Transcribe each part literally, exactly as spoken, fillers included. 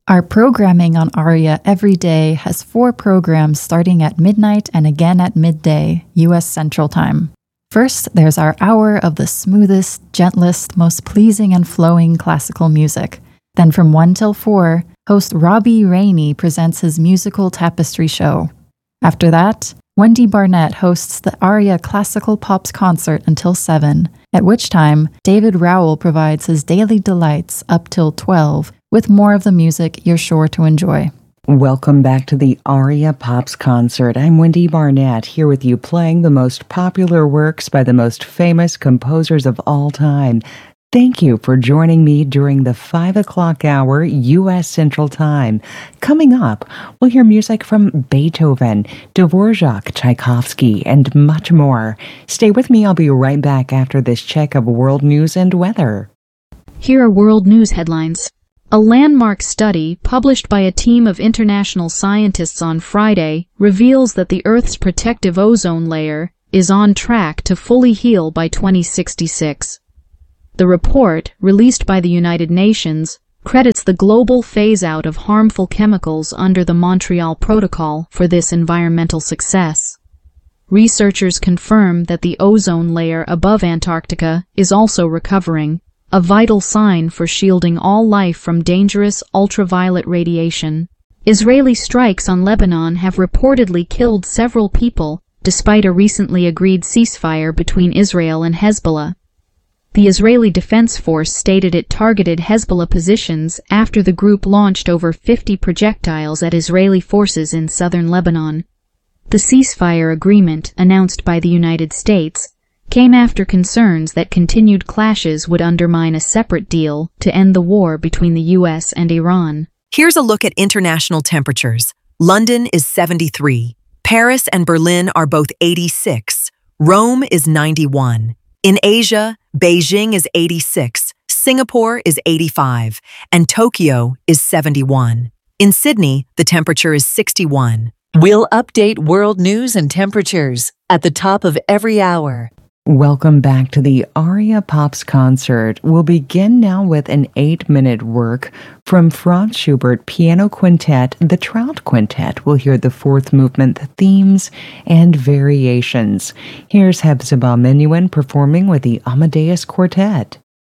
Our programming on ARIA every day has four programs starting at midnight and again at midday, U S Central Time. First, there's our hour of the smoothest, gentlest, most pleasing and flowing classical music. Then from one till four, host Robbie Rainey presents his musical tapestry show. After that, Wendy Barnett hosts the ARIA Classical Pops concert until seven, at which time David Rowell provides his daily delights up till twelve, with more of the music you're sure to enjoy. Welcome back to the ARIA Pops concert. I'm Wendy Barnett, here with you playing the most popular works by the most famous composers of all time. Thank you for joining me during the five o'clock hour U S Central Time. Coming up, we'll hear music from Beethoven, Dvorak, Tchaikovsky, and much more. Stay with me. I'll be right back after this check of world news and weather. Here are world news headlines. A landmark study published by a team of international scientists on Friday reveals that the Earth's protective ozone layer is on track to fully heal by twenty sixty-six. The report, released by the United Nations, credits the global phase-out of harmful chemicals under the Montreal Protocol for this environmental success. Researchers confirm that the ozone layer above Antarctica is also recovering, a vital sign for shielding all life from dangerous ultraviolet radiation. Israeli strikes on Lebanon have reportedly killed several people, despite a recently agreed ceasefire between Israel and Hezbollah. The Israeli Defense Force stated it targeted Hezbollah positions after the group launched over fifty projectiles at Israeli forces in southern Lebanon. The ceasefire agreement, announced by the United States, came after concerns that continued clashes would undermine a separate deal to end the war between the U S and Iran. Here's a look at international temperatures. London is seventy-three. Paris and Berlin are both eighty-six. Rome is ninety-one. In Asia, Beijing is eighty-six, Singapore is eighty-five, and Tokyo is seventy-one. In Sydney, the temperature is sixty-one. We'll update world news and temperatures at the top of every hour. Welcome back to the ARIA Pops concert. We'll begin now with an eight-minute work from Franz Schubert Piano Quintet, the Trout Quintet. We'll hear the fourth movement, themes and variations. Here's Hepzibah Menuhin performing with the Amadeus Quartet.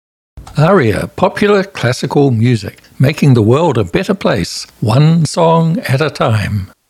ARIA, popular classical music, making the world a better place, one song at a time.